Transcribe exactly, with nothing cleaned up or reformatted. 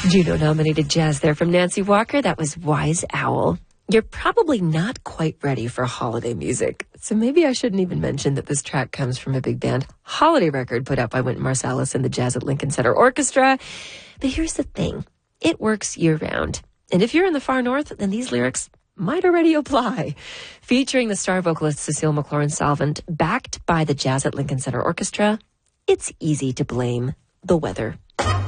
Juno-nominated jazz there from Nancy Walker. That was Wise Owl. You're probably not quite ready for holiday music, so maybe I shouldn't even mention that this track comes from a big band holiday record put out by Wynton Marsalis and the Jazz at Lincoln Center Orchestra. But here's the thing. It works year-round. And if you're in the far north, then these lyrics might already apply. Featuring the star vocalist Cecile McLaurin-Salvant, backed by the Jazz at Lincoln Center Orchestra, it's easy to blame the weather.